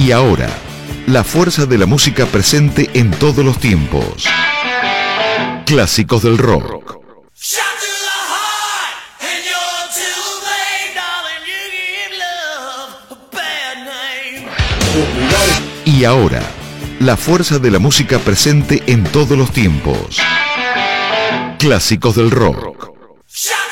Y ahora, la fuerza de la música presente en todos los tiempos. Clásicos del rock. Y ahora, la fuerza de la música presente en todos los tiempos. Clásicos del rock.